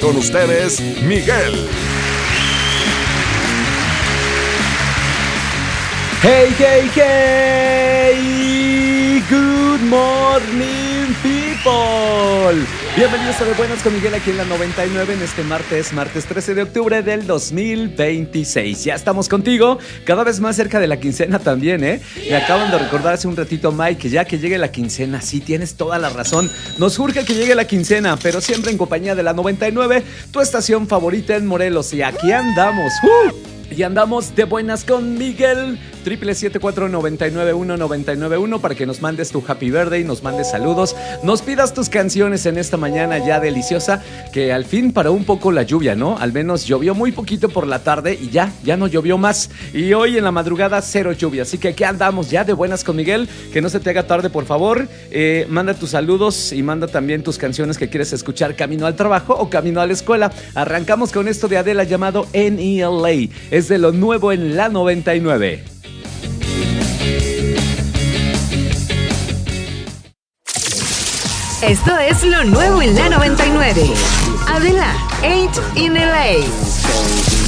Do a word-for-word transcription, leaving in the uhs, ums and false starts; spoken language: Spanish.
Con ustedes, Miguel. Hey, hey, hey, good morning, people. Bienvenidos a De Buenas con Miguel aquí en la noventa y nueve en este martes, martes trece de octubre del dos mil veintiséis. Ya estamos contigo, cada vez más cerca de la quincena también, ¿eh? Me acaban de recordar hace un ratito, Mike, que ya que llegue la quincena, sí, tienes toda la razón. Nos urge que llegue la quincena, pero siempre en compañía de la noventa y nueve, tu estación favorita en Morelos. Y aquí andamos, ¡uh! Y andamos de buenas con Miguel. Triple siete cuatro nueve nueve uno nueve nueve uno para que nos mandes tu happy birthday, nos mandes saludos, nos pidas tus canciones en esta mañana ya deliciosa, que al fin paró un poco la lluvia, ¿no? Al menos llovió muy poquito por la tarde y ya, ya no llovió más. Y hoy en la madrugada cero lluvia, así que aquí andamos ya de buenas con Miguel. Que no se te haga tarde, por favor. Eh, manda tus saludos y manda también tus canciones que quieres escuchar camino al trabajo o camino a la escuela. Arrancamos con esto de Adele llamado N E L A. Es de lo nuevo en la noventa y nueve. Esto es lo nuevo en la noventa y nueve. Adela, Ain't in L A.